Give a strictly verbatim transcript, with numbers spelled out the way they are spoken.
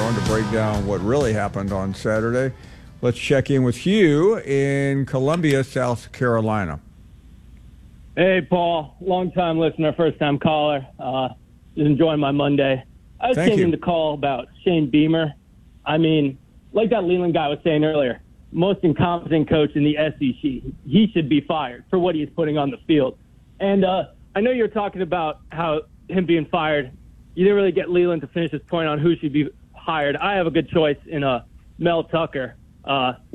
on to break down what really happened on Saturday. Let's check in with Hugh in Columbia, South Carolina. Hey, Paul. Long-time listener, first-time caller. Uh, just enjoying my Monday. I just Thank came you. in to call about Shane Beamer. I mean, like that Leland guy was saying earlier, most incompetent coach in the S E C. He should be fired for what he's putting on the field. And uh, I know you're talking about how him being fired, you didn't really get Leland to finish his point on who should be hired. I have a good choice in uh, Mel Tucker. Uh,